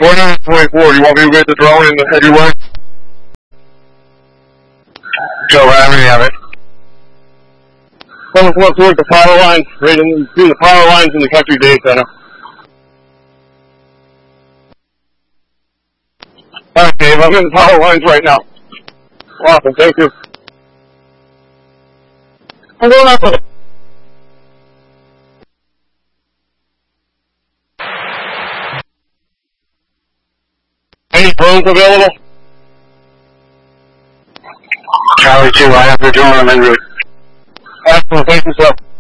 4924, you want me to get the drone and head your way? Go wherever you have it. Coming towards the power lines, right in through the power lines in the Country Day Center. Alright, Dave, I'm in the power lines right now. Awesome, thank you. I'm going up with it. Any drones available? Charlie 2, I have your drone en route. Excellent, thank you, sir.